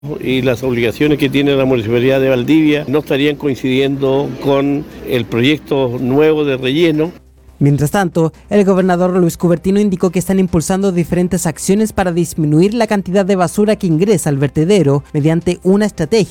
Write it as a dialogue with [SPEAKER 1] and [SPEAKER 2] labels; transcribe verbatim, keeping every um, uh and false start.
[SPEAKER 1] y las obligaciones que tiene la Municipalidad de Valdivia no estarían coincidiendo con el proyecto nuevo de relleno.
[SPEAKER 2] Mientras tanto, el gobernador Luis Cubertino indicó que están impulsando diferentes acciones para disminuir la cantidad de basura que ingresa al vertedero mediante una estrategia